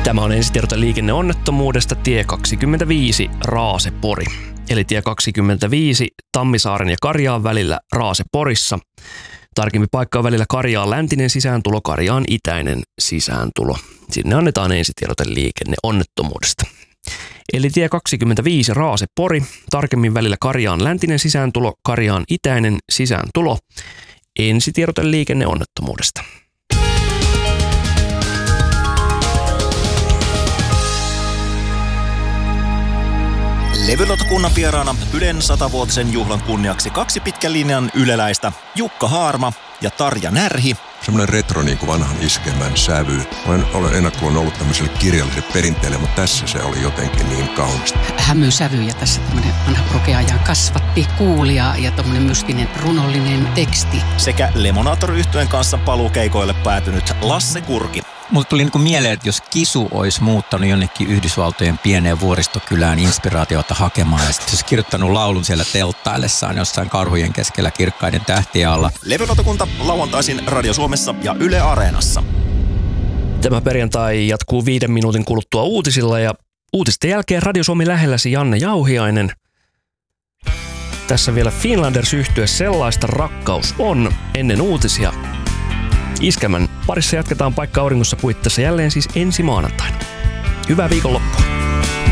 Tämä on ensitiedote liikenneonnettomuudesta tie 25 Raase-Pori. Eli tie 25 Tammisaaren ja Karjaan välillä Raase-Porissa. Tarkemmin paikka on välillä Karjaan läntinen sisääntulo, Karjaan itäinen sisääntulo. Sinne annetaan ensitiedote liikenneonnettomuudesta. Eli tie 25 Raase-Pori, tarkemmin välillä Karjaan läntinen sisääntulo, Karjaan itäinen sisääntulo. Ensitiedote liikenneonnettomuudesta. Levylautakunnan vieraana Ylen 100-vuotisen juhlan kunniaksi 2 pitkän linjan yleläistä, Jukka Haarma ja Tarja Närhi. Semmoinen retro niin kuin vanhan iskemän sävy. Olen ennakkoon ollut tämmöiselle kirjalliselle perinteelle, mutta tässä se oli jotenkin niin kaunista. Hämysävy ja tässä tämmöinen vanha prokeajan kasvatti, kuulia ja tommoinen mystinen runollinen teksti. Sekä Lemonator-yhtyeen kanssa paluukeikoille päätynyt Lasse Kurki. Mulle tuli niin mieleen, että jos Kisu olisi muuttanut jonnekin Yhdysvaltojen pieneen vuoristokylään inspiraatiota hakemaan ja sitten olisi kirjoittanut laulun siellä telttaillessaan jossain karhujen keskellä kirkkaiden tähtien alla. Levylautakunta lauantaisin Radio Suomessa ja Yle Areenassa. Tämä perjantai jatkuu 5 minuutin kuluttua uutisilla ja uutisten jälkeen Radio Suomi lähelläsi Janne Jauhiainen. Tässä vielä Finlanders-yhtye Sellaista rakkaus on ennen uutisia. Iskelmän parissa jatketaan Paikka auringossa puitteissa jälleen siis ensi maanantaina. Hyvää viikonloppua.